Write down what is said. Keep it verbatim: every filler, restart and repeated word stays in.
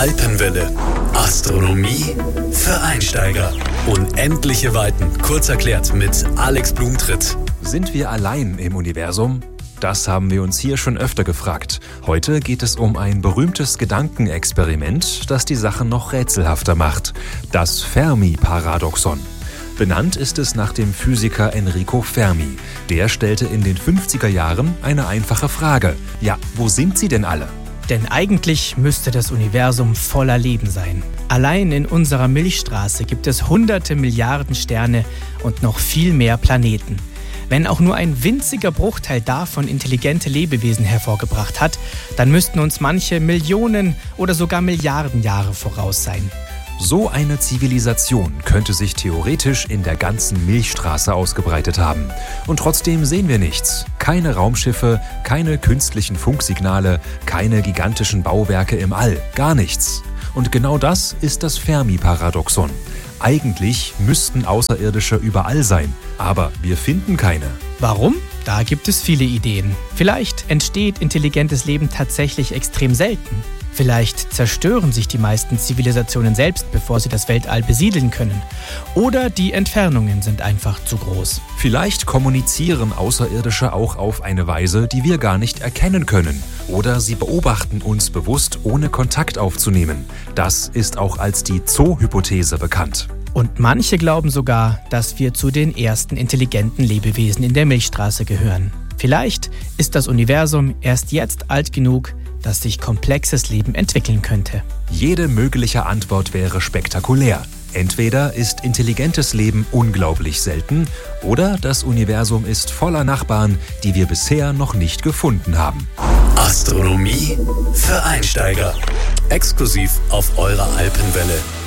Alpenwelle. Astronomie für Einsteiger. Unendliche Weiten. Kurz erklärt mit Alex Blumentritt. Sind wir allein im Universum? Das haben wir uns hier schon öfter gefragt. Heute geht es um ein berühmtes Gedankenexperiment, das die Sache noch rätselhafter macht. Das Fermi-Paradoxon. Benannt ist es nach dem Physiker Enrico Fermi. Der stellte in den fünfziger Jahren eine einfache Frage. Ja, wo sind sie denn alle? Denn eigentlich müsste das Universum voller Leben sein. Allein in unserer Milchstraße gibt es hunderte Milliarden Sterne und noch viel mehr Planeten. Wenn auch nur ein winziger Bruchteil davon intelligente Lebewesen hervorgebracht hat, dann müssten uns manche Millionen oder sogar Milliarden Jahre voraus sein. So eine Zivilisation könnte sich theoretisch in der ganzen Milchstraße ausgebreitet haben. Und trotzdem sehen wir nichts. Keine Raumschiffe, keine künstlichen Funksignale, keine gigantischen Bauwerke im All. Gar nichts. Und genau das ist das Fermi-Paradoxon. Eigentlich müssten Außerirdische überall sein, aber wir finden keine. Warum? Da gibt es viele Ideen. Vielleicht entsteht intelligentes Leben tatsächlich extrem selten. Vielleicht zerstören sich die meisten Zivilisationen selbst, bevor sie das Weltall besiedeln können. Oder die Entfernungen sind einfach zu groß. Vielleicht kommunizieren Außerirdische auch auf eine Weise, die wir gar nicht erkennen können. Oder sie beobachten uns bewusst, ohne Kontakt aufzunehmen. Das ist auch als die Zoo-Hypothese bekannt. Und manche glauben sogar, dass wir zu den ersten intelligenten Lebewesen in der Milchstraße gehören. Vielleicht ist das Universum erst jetzt alt genug, dass sich komplexes Leben entwickeln könnte. Jede mögliche Antwort wäre spektakulär. Entweder ist intelligentes Leben unglaublich selten oder das Universum ist voller Nachbarn, die wir bisher noch nicht gefunden haben. Astronomie für Einsteiger. Exklusiv auf eurer Alpenwelle.